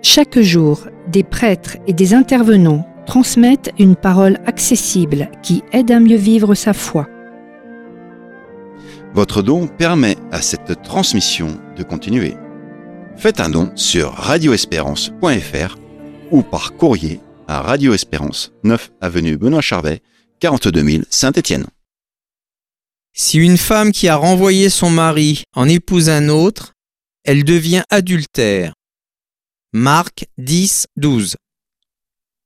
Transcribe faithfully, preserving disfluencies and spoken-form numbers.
Chaque jour, des prêtres et des intervenants transmettent une parole accessible qui aide à mieux vivre sa foi. Votre don permet à cette transmission de continuer. Faites un don sur radio espérance point f r ou par courrier à Radio Espérance, neuf avenue Benoît Charvet, quarante-deux mille Saint-Étienne. Si une femme qui a renvoyé son mari en épouse un autre, elle devient adultère. Marc dix, douze.